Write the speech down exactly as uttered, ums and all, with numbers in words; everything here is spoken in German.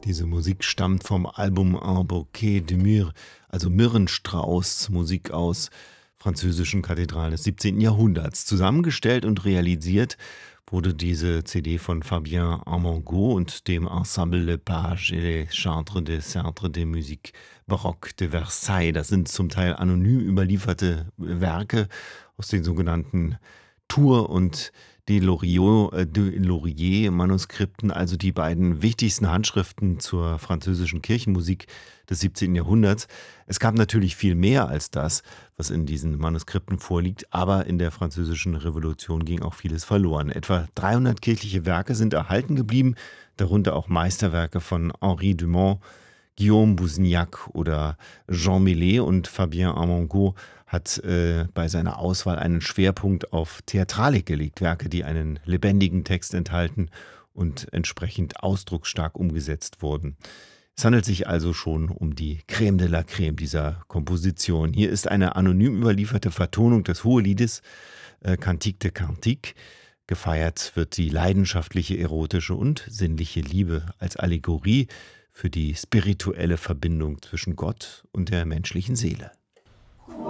Diese Musik stammt vom Album Un Bouquet de Myrrhe, also Myrrenstrauß, Musik aus französischen Kathedralen des siebzehnten. Jahrhunderts. Zusammengestellt und realisiert wurde diese C D von Fabien Armengaud und dem Ensemble Le Page et les Chantres des Centres de Musique Baroque de Versailles. Das sind zum Teil anonym überlieferte Werke aus den sogenannten Tours und de Loriot, äh, de Laurier-Manuskripten, also die beiden wichtigsten Handschriften zur französischen Kirchenmusik des siebzehnten. Jahrhunderts. Es gab natürlich viel mehr als das, was in diesen Manuskripten vorliegt, aber in der Französischen Revolution ging auch vieles verloren. Etwa dreihundert kirchliche Werke sind erhalten geblieben, darunter auch Meisterwerke von Henri Dumont, Guillaume Boussignac oder Jean Mellet, und Fabien Armengaud hat äh, bei seiner Auswahl einen Schwerpunkt auf Theatralik gelegt, Werke, die einen lebendigen Text enthalten und entsprechend ausdrucksstark umgesetzt wurden. Es handelt sich also schon um die Crème de la Crème dieser Komposition. Hier ist eine anonym überlieferte Vertonung des Hoheliedes äh, Cantique de Cantique. Gefeiert wird die leidenschaftliche, erotische und sinnliche Liebe als Allegorie für die spirituelle Verbindung zwischen Gott und der menschlichen Seele.